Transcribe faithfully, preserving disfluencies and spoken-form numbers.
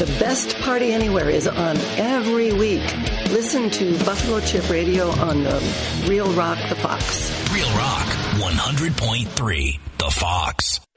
The best party anywhere is on every week. Listen to Buffalo Chip Radio on the Real Rock, The Fox. Real Rock, one hundred point three, The Fox.